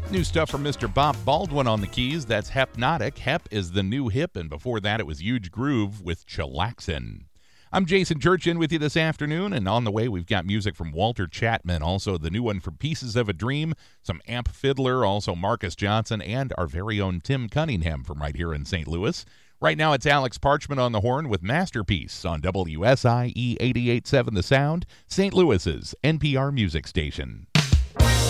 New stuff from Mr. Bob Baldwin on the keys. That's Hypnotic. Hep is the new hip, and before that it was Huge Groove with Chillaxin. I'm Jason Churchin with you this afternoon, and on the way we've got music from Walter Chapman, also the new one from Pieces of a Dream, some Amp Fiddler, also Marcus Johnson, and our very own Tim Cunningham from right here in St. Louis. Right now it's Alex Parchman on the horn with Masterpiece on WSIE 88.7 The Sound, St. Louis's NPR music station.